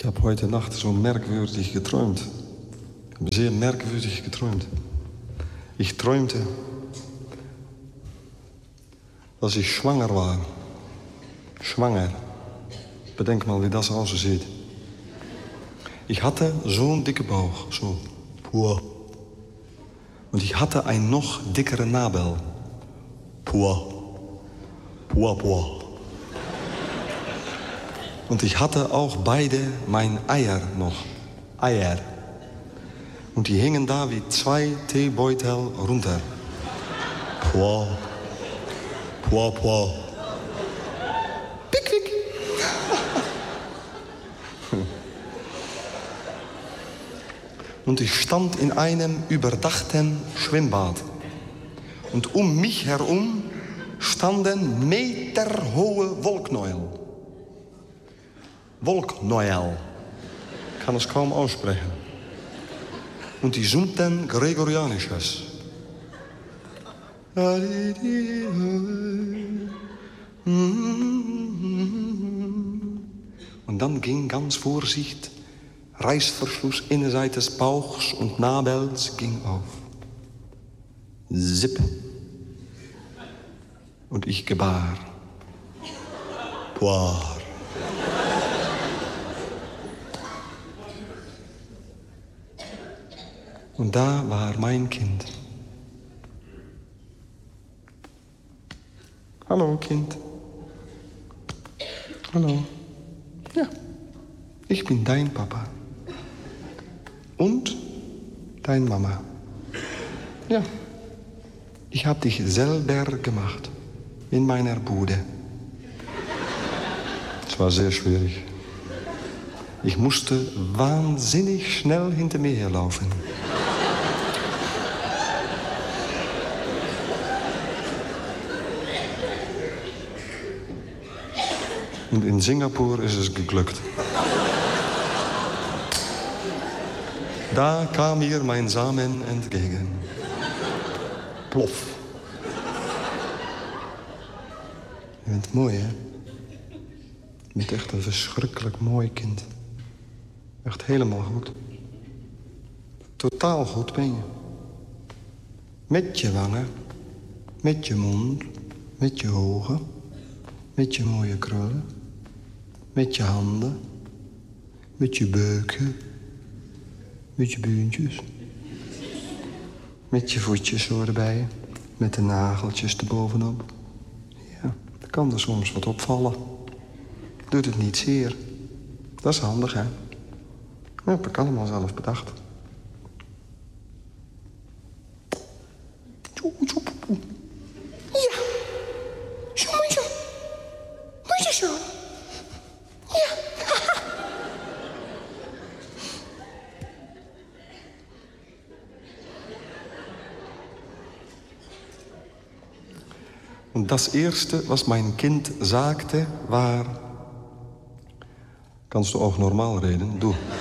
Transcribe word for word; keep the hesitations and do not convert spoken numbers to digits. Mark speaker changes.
Speaker 1: Ich habe heute Nacht so merkwürdig geträumt. Ich habe sehr merkwürdig geträumt. Ich träumte, dass ich schwanger war. Schwanger. Bedenk mal, wie das aussieht. Ich hatte so einen dicken Bauch, so. Puah. Und ich hatte einen noch dickeren Nabel. Puah. Puah, puah. Und ich hatte auch beide meine Eier noch. Eier. Und die hingen da wie zwei Teebeutel runter. Puah. Puah, puah. Pickwick. Und ich stand in einem überdachten Schwimmbad. Und um mich herum standen meterhohe Wolknäuel. Wolknäuel. Ich kann es kaum aussprechen. Und die summten Gregorianisches. Und dann ging ganz Vorsicht, Reißverschluss Innenseite des Bauchs und Nabels ging auf. Zip. Und ich gebar. Poir. Und da war mein Kind. Hallo, Kind. Hallo. Ja, ich bin dein Papa. Und dein Mama. Ja, ich habe dich selber gemacht. In meiner Bude. Es war sehr schwierig. Ich musste wahnsinnig schnell hinter mir herlaufen. Und in Singapur ist es geglückt. Da kam mir mein Samen entgegen. Plof. Je bent mooi, hè? Je bent echt een verschrikkelijk mooi kind. Echt helemaal goed. Totaal goed ben je. Met je wangen, met je mond, met je ogen, met je mooie krullen, met je handen, met je beuken, met je buntjes, met je voetjes zo erbij, met de nageltjes erbovenop. Ja, dan kan er soms wat opvallen. Doet het niet zeer. Dat is handig, hè? Ja, heb ik allemaal zelf bedacht. Ja. Zo moet je. Moet je zo. Ja. Und das Erste, was mein Kind sagte, war... Kannst du auch normal reden? Du.